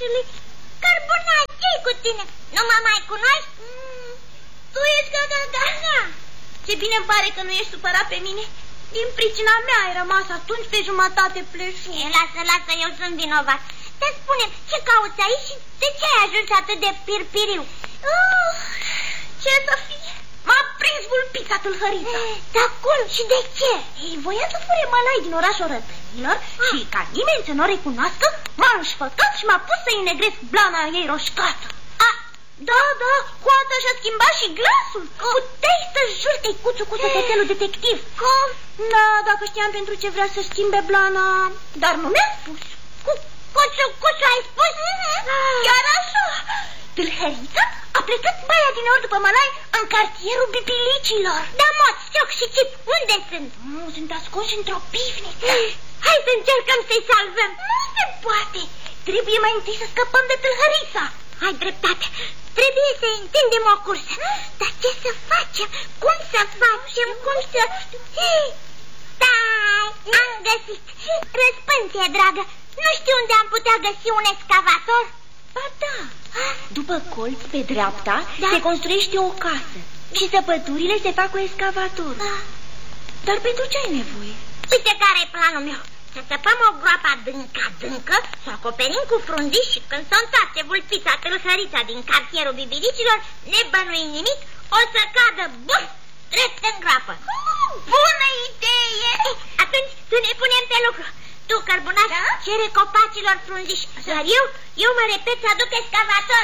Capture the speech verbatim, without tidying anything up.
orașului. Cărbunat, ce-i cu tine? Nu mă mai cunoști? Mm, tu ești Gaga. Ce bine îmi pare că nu ești supărat pe mine. Din pricina mea ai rămas atunci pe jumătate pleșut. E, lasă, lasă, eu sunt vinovat. Te spune, ce cauți aici și de ce ai ajuns atât de pirpiriu? Uh, ce să fie? M-a prins vulpița tâlhărița. Dar cum și de ce? Ei, voia să fure mălai din orașul rătănilor ah. și ca nimeni să nu o recunoască, m-a înșfăcat și m-a pus să-i negresc blana ei roșcată. Ah. Da, da, coata și-a schimbat și glasul. Puteai să juri că-i Cuțu cu sătetelul detectiv. Cum? Da, dacă știam pentru ce vrea să schimbe blana, dar nu mi-a spus. Cu Cuțu, Cuțu ai spus? Chiar așa. Tâlhărița a plecat baia din ori după mălai în cartierul Bibilicilor. Da, moț, cioc și chip, unde sunt? Nu, sunt ascunși într-o pivniță. Hai să încercăm să-i salvăm. Nu se poate. Trebuie mai întâi să scăpăm de tâlhărița. Ai dreptate. Trebuie să întindem o cursă. Dar ce să facem? Cum să facem? Cum să... Stai, am găsit. Răspânție, dragă. Nu știu unde am putea găsi un excavator. Ba da. După colț, pe dreapta, da? se construiește o casă și săpăturile se fac cu excavator. Da. Dar pentru ce ai nevoie? Uite care e planul meu. Să săpăm o groapă adâncă-adâncă, să o acoperim cu frunziș și când s-o întoarce vulpița tâlhărița din cartierul Bibilicilor, nebănuind nimic, o să cadă, buf, drept în groapă. Bună idee! Atunci să ne punem pe lucru. Tu, Cărbunaș, da? cere copacilor frunziș, iar eu, eu mă repet să aduc excavator.